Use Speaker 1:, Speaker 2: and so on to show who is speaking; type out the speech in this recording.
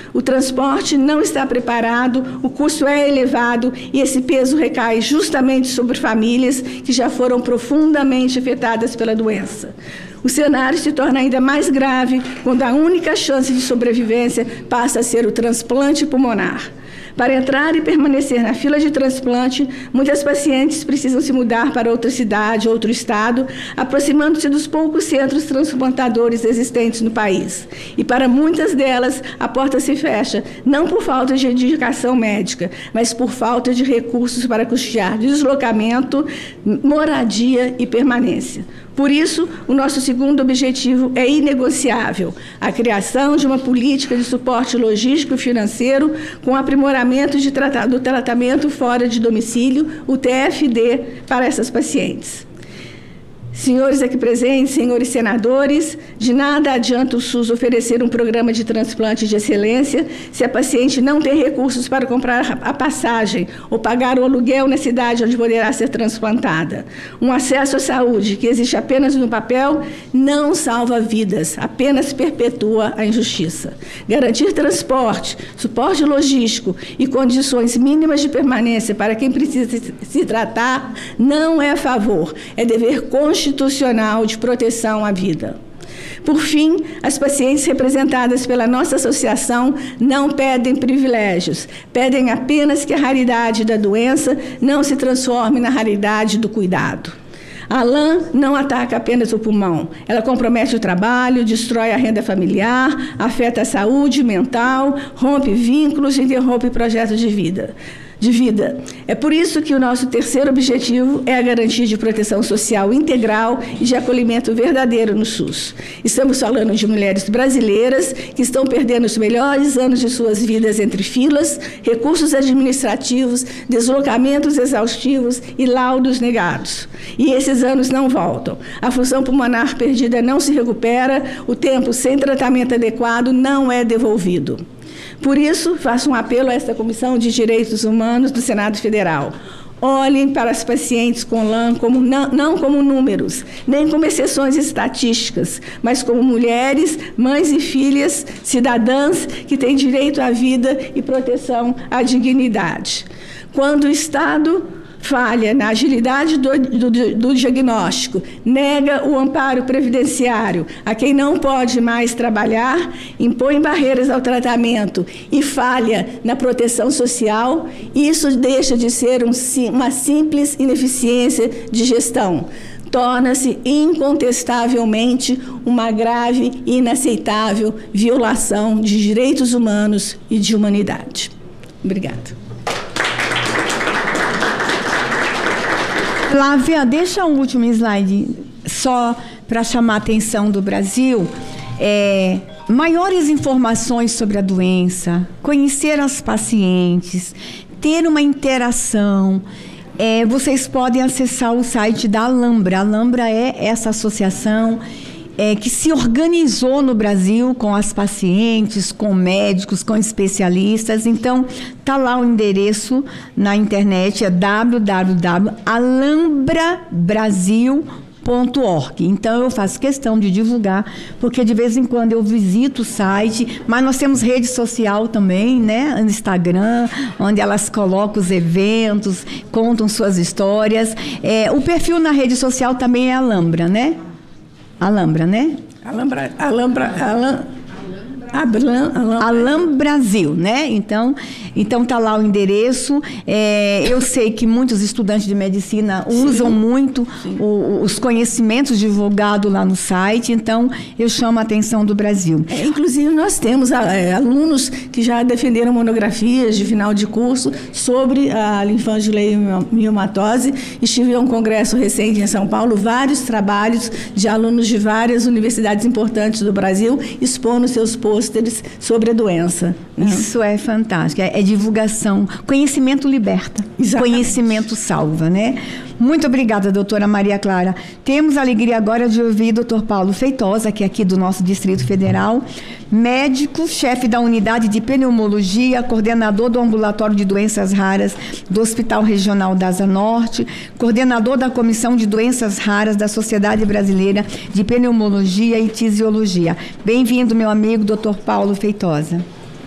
Speaker 1: O transporte não está preparado, o custo é elevado e esse peso recai justamente sobre famílias que já foram profundamente afetadas pela doença. O cenário se torna ainda mais grave quando a única chance de sobrevivência passa a ser o transplante pulmonar. Para entrar e permanecer na fila de transplante, muitas pacientes precisam se mudar para outra cidade, outro estado, aproximando-se dos poucos centros transplantadores existentes no país. E para muitas delas, a porta se fecha, não por falta de indicação médica, mas por falta de recursos para custear deslocamento, moradia e permanência. Por isso, o nosso segundo objetivo é inegociável: a criação de uma política de suporte logístico e financeiro com aprimoramento do tratamento fora de domicílio, o TFD, para essas pacientes. Senhores aqui presentes, senhores senadores, de nada adianta o SUS oferecer um programa de transplante de excelência se a paciente não tem recursos para comprar a passagem ou pagar o aluguel na cidade onde poderá ser transplantada. Um acesso à saúde que existe apenas no papel não salva vidas, apenas perpetua a injustiça. Garantir transporte, suporte logístico e condições mínimas de permanência para quem precisa se tratar não é favor, é dever constitucional de proteção à vida. Por fim, as pacientes representadas pela nossa associação não pedem privilégios, pedem apenas que a raridade da doença não se transforme na raridade do cuidado. A LAM não ataca apenas o pulmão, ela compromete o trabalho, destrói a renda familiar, afeta a saúde mental, rompe vínculos e interrompe projetos de vida. É por isso que o nosso terceiro objetivo é a garantia de proteção social integral e de acolhimento verdadeiro no SUS. Estamos falando de mulheres brasileiras que estão perdendo os melhores anos de suas vidas entre filas, recursos administrativos, deslocamentos exaustivos e laudos negados. E esses anos não voltam. A função pulmonar perdida não se recupera, o tempo sem tratamento adequado não é devolvido. Por isso, faço um apelo a esta Comissão de Direitos Humanos do Senado Federal. Olhem para as pacientes com LAM não como números, nem como exceções estatísticas, mas como mulheres, mães e filhas, cidadãs que têm direito à vida e proteção à dignidade. Quando o Estado falha na agilidade do diagnóstico, nega o amparo previdenciário a quem não pode mais trabalhar, impõe barreiras ao tratamento e falha na proteção social, isso deixa de ser uma simples ineficiência de gestão. Torna-se incontestavelmente uma grave e inaceitável violação de direitos humanos e de humanidade. Obrigada.
Speaker 2: Flávia, deixa um último slide só para chamar a atenção do Brasil. Maiores informações sobre a doença, conhecer as pacientes, ter uma interação. Vocês podem acessar o site da Alambra. A Alambra é essa associação que se organizou no Brasil com as pacientes, com médicos, com especialistas. Então, está lá o endereço na internet, é www.alambrabrasil.org. Então, eu faço questão de divulgar, porque de vez em quando eu visito o site, mas nós temos rede social também, né, no Instagram, onde elas colocam os eventos, contam suas histórias. O perfil na rede social também é Alambra, né? Alambra, né? Alam Brasil, né? Então tá lá o endereço. Eu sei que muitos estudantes de medicina usam muito os conhecimentos divulgados lá no site, então eu chamo a atenção do Brasil.
Speaker 1: Inclusive, nós temos alunos que já defenderam monografias de final de curso sobre a linfangiomatosi. Estive em um congresso recente em São Paulo, vários trabalhos de alunos de várias universidades importantes do Brasil expondo seus pôsteres sobre a doença.
Speaker 2: Isso é fantástico, é divulgação. Conhecimento liberta, exatamente. Conhecimento salva, né? Muito obrigada, doutora Maria Clara. Temos a alegria agora de ouvir o Dr. Paulo Feitosa, que é aqui do nosso Distrito Federal, médico, chefe da unidade de pneumologia, coordenador do ambulatório de doenças raras do Hospital Regional da Asa Norte, coordenador da Comissão de Doenças Raras da Sociedade Brasileira de Pneumologia e Tisiologia. Bem-vindo, meu amigo, Dr. Paulo Feitosa.